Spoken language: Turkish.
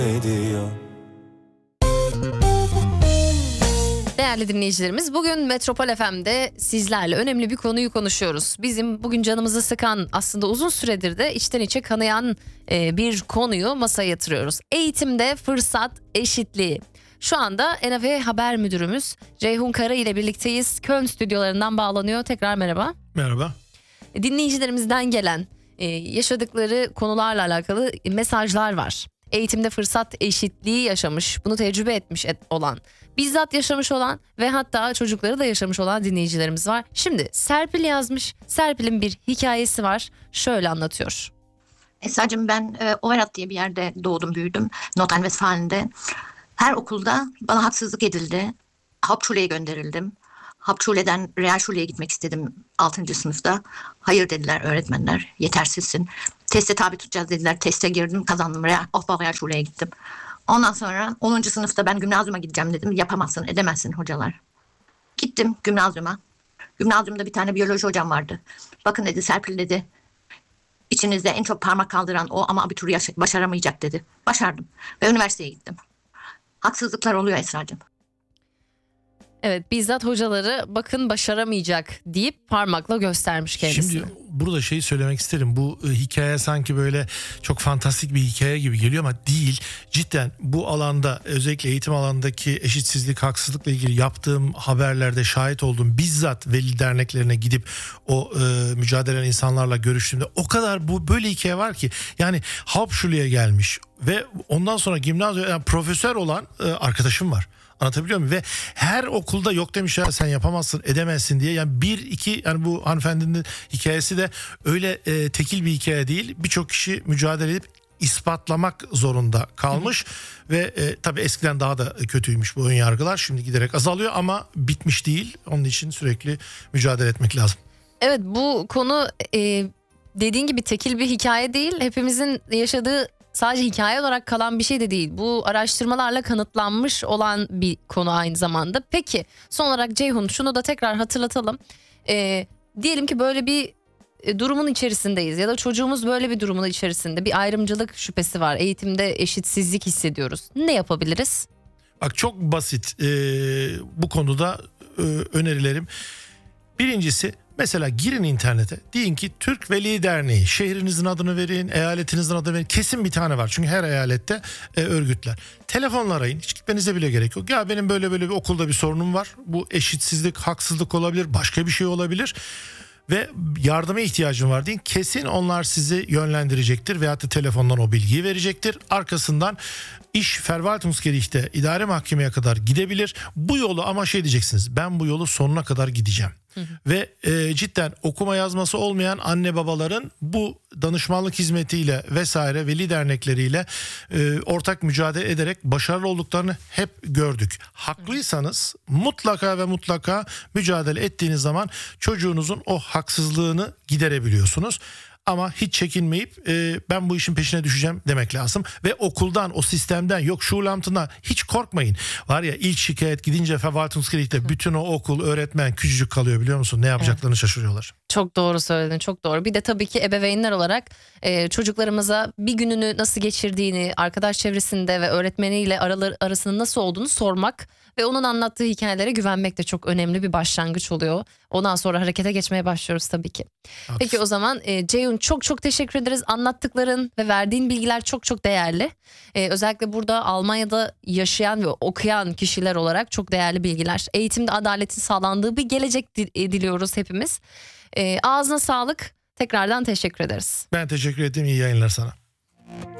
ediyor. Değerli dinleyicilerimiz, bugün Metropol FM'de sizlerle önemli bir konuyu konuşuyoruz. Bizim bugün canımızı sıkan, aslında uzun süredir de içten içe kanayan bir konuyu masaya yatırıyoruz. Eğitimde fırsat eşitliği. Şu anda NAV Haber Müdürümüz Ceyhun Kara ile birlikteyiz. Köln stüdyolarından bağlanıyor. Tekrar merhaba. Merhaba. Dinleyicilerimizden gelen yaşadıkları konularla alakalı mesajlar var. Eğitimde fırsat eşitliği yaşamış, bunu tecrübe etmiş olan, bizzat yaşamış olan ve hatta çocukları da yaşamış olan dinleyicilerimiz var. Şimdi Serpil yazmış. Serpil'in bir hikayesi var. Şöyle anlatıyor. Esra'cığım, ben Overath diye bir yerde doğdum, büyüdüm. Nordrhein-Westfalen'de. Her okulda bana haksızlık edildi. Hauptschule'ye gönderildim. Hauptschule'den Realschule'ye gitmek istedim 6. sınıfta. Hayır dediler öğretmenler, yetersizsin. Teste tabi tutacağız dediler. Teste girdim, kazandım. Aufbau Realschule'ye gittim. Ondan sonra 10. sınıfta ben gimnazyuma gideceğim dedim. Yapamazsın, edemezsin hocalar. Gittim gimnazyuma. Gimnazyumda bir tane biyoloji hocam vardı. Bakın dedi, Serpil dedi, İçinizde en çok parmak kaldıran o ama abituru başaramayacak dedi. Başardım ve üniversiteye gittim. Haksızlıklar oluyor Esra'cığım. Evet, bizzat hocaları bakın başaramayacak deyip parmakla göstermiş kendisini. Şimdi burada şeyi söylemek isterim. Bu hikaye sanki böyle çok fantastik bir hikaye gibi geliyor ama değil. Cidden bu alanda, özellikle eğitim alanındaki eşitsizlik, haksızlıkla ilgili yaptığım haberlerde şahit olduğum, bizzat veli derneklerine gidip o mücadele eden insanlarla görüştüğümde o kadar bu böyle hikaye var ki. Yani Hauptschule'ye gelmiş ve ondan sonra gimnazyo, yani profesör olan arkadaşım var. Anlatabiliyor muyum? Ve her okulda yok demiş ya, sen yapamazsın, edemezsin diye. Yani bir iki, yani bu hanımefendinin hikayesi de öyle tekil bir hikaye değil. Birçok kişi mücadele edip ispatlamak zorunda kalmış. Ve tabii eskiden daha da kötüymüş bu ön yargılar. Şimdi giderek azalıyor ama bitmiş değil. Onun için sürekli mücadele etmek lazım. Evet, bu konu dediğin gibi tekil bir hikaye değil. Hepimizin yaşadığı, sadece hikaye olarak kalan bir şey de değil. Bu araştırmalarla kanıtlanmış olan bir konu aynı zamanda. Peki son olarak Ceyhun, şunu da tekrar hatırlatalım. Diyelim ki böyle bir durumun içerisindeyiz ya da çocuğumuz böyle bir durumun içerisinde, bir ayrımcılık şüphesi var. Eğitimde eşitsizlik hissediyoruz. Ne yapabiliriz? Bak, çok basit bu konuda önerilerim. Birincisi, mesela girin internete, deyin ki Türk Veli Derneği, şehrinizin adını verin, eyaletinizin adını verin. Kesin bir tane var çünkü her eyalette örgütler. Telefonla arayın, hiç gitmenize bile gerek yok. Ya benim böyle bir okulda bir sorunum var. Bu eşitsizlik, haksızlık olabilir, başka bir şey olabilir ve yardıma ihtiyacım var deyin. Kesin onlar sizi yönlendirecektir veyahut da telefondan o bilgiyi verecektir. Arkasından iş Verwaltungsgericht'te, idare mahkemeye kadar gidebilir. Bu yolu ama şey diyeceksiniz, ben bu yolu sonuna kadar gideceğim. Ve cidden okuma yazması olmayan anne babaların bu danışmanlık hizmetiyle vesaire, veli dernekleriyle ortak mücadele ederek başarılı olduklarını hep gördük. Haklıysanız mutlaka ve mutlaka mücadele ettiğiniz zaman çocuğunuzun o haksızlığını giderebiliyorsunuz. Ama hiç çekinmeyip ben bu işin peşine düşeceğim demek lazım. Ve okuldan, o sistemden, yok Schulamt'ından hiç korkmayın. Var ya, ilk şikayet gidince Verwaltungsgericht'te bütün o okul, öğretmen küçücük kalıyor, biliyor musun? Ne yapacaklarını şaşırıyorlar. Çok doğru söyledin, çok doğru. Bir de tabii ki ebeveynler olarak çocuklarımıza bir gününü nasıl geçirdiğini, arkadaş çevresinde ve öğretmeniyle arasının nasıl olduğunu sormak ve onun anlattığı hikayelere güvenmek de çok önemli bir başlangıç oluyor. Ondan sonra harekete geçmeye başlıyoruz tabii ki. Haklısın. Peki o zaman Ceyhun, çok çok teşekkür ederiz. Anlattıkların ve verdiğin bilgiler çok çok değerli. Özellikle burada Almanya'da yaşayan ve okuyan kişiler olarak çok değerli bilgiler. Eğitimde adaletin sağlandığı bir gelecek diliyoruz hepimiz. Ağzına sağlık. Tekrardan teşekkür ederiz. Ben teşekkür ederim. İyi yayınlar sana.